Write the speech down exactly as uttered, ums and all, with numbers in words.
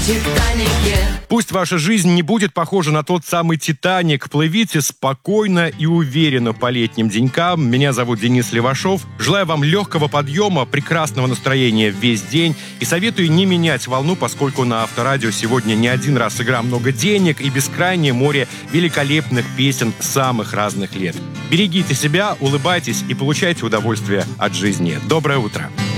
Пусть ваша жизнь не будет похожа на тот самый «Титаник». Плывите спокойно и уверенно по летним денькам. Меня зовут Денис Левашов. Желаю вам легкого подъема, прекрасного настроения весь день. И советую не менять волну, поскольку на Авторадио сегодня не один раз игра «Много денег» и бескрайнее море великолепных песен самых разных лет. Берегите себя, улыбайтесь и получайте удовольствие от жизни. Доброе утро.